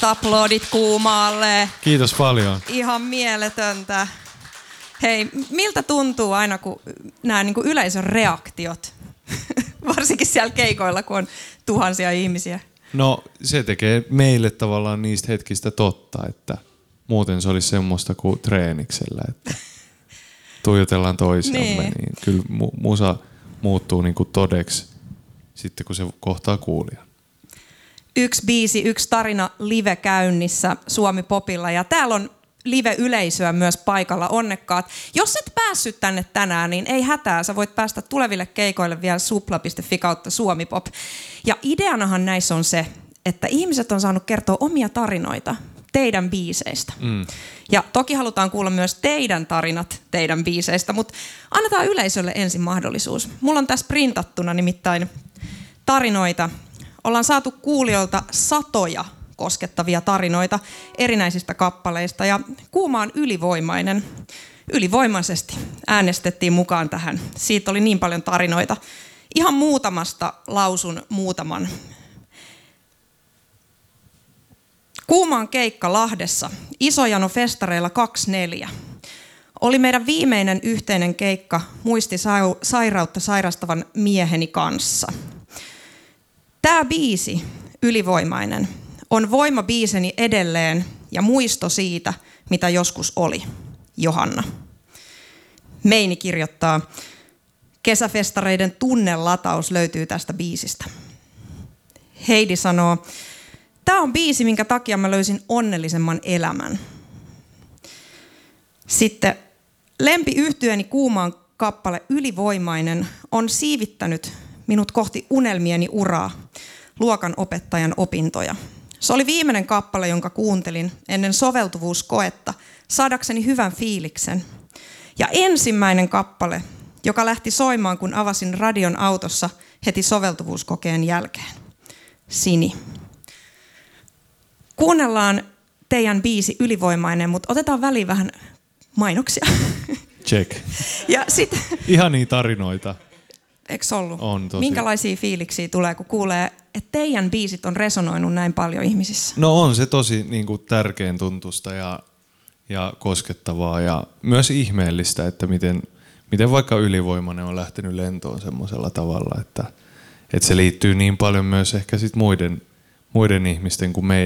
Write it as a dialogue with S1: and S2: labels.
S1: Aplodit Kuumaalle.
S2: Kiitos paljon.
S1: Ihan mieletöntä. Hei, miltä tuntuu aina, kun nämä niin kuin yleisön reaktiot, varsinkin siellä keikoilla, kun on tuhansia ihmisiä?
S2: No se tekee meille tavallaan niistä hetkistä totta, että muuten se olisi semmoista kuin treeniksellä, että tuijotellaan toisiamme, niin kyllä musa muuttuu niin kuin todeksi sitten, kun se kohtaa kuulijan.
S1: Yksi biisi, yksi tarina live käynnissä Suomi Popilla ja täällä on live-yleisöä myös paikalla, onnekkaat. Jos et päässyt tänne tänään, niin ei hätää, sä voit päästä tuleville keikoille vielä supla.fi kautta Suomipop. Ja ideanahan näissä on se, että ihmiset on saanut kertoa omia tarinoita teidän biiseistä. Ja toki halutaan kuulla myös teidän tarinat teidän biiseistä, mutta annetaan yleisölle ensin mahdollisuus. Mulla on tässä printattuna nimittäin tarinoita. Ollaan saatu kuulijoilta satoja koskettavia tarinoita erinäisistä kappaleista ja Kuuma on ylivoimainen. Ylivoimaisesti äänestettiin mukaan tähän. Siitä oli niin paljon tarinoita. Ihan muutamasta lausun muutaman. Kuumaan keikka Lahdessa, Isojano festareilla 24. Oli meidän viimeinen yhteinen keikka muistisairautta sairastavan mieheni kanssa. Tämä biisi, Ylivoimainen, on voimabiiseni edelleen ja muisto siitä, mitä joskus oli. Johanna. Meini kirjoittaa, kesäfestareiden tunnelataus löytyy tästä biisistä. Heidi sanoo, tämä on biisi, minkä takia mä löysin onnellisemman elämän. Sitten lempiyhtyeeni Kuumaan kappale Ylivoimainen on siivittänyt minut kohti unelmieni uraa, luokan opettajan opintoja. Se oli viimeinen kappale, jonka kuuntelin ennen soveltuvuuskoetta saadakseni hyvän fiiliksen. Ja ensimmäinen kappale, joka lähti soimaan, kun avasin radion autossa heti soveltuvuuskokeen jälkeen. Sini. Kuunnellaan teidän biisi Ylivoimainen, mutta otetaan väliin vähän mainoksia.
S2: Check.
S1: Ja sit,
S2: ihania tarinoita.
S1: Eikö ollut?
S2: On tosi.
S1: Minkälaisia fiiliksiä tulee, kun kuulee, että teidän biisit on resonoinut näin paljon ihmisissä?
S2: No on se tosi niin kuin tärkeän tuntusta ja koskettavaa ja myös ihmeellistä, että miten vaikka Ylivoimainen on lähtenyt lentoon semmoisella tavalla, että se liittyy niin paljon myös ehkä sit muiden ihmisten kuin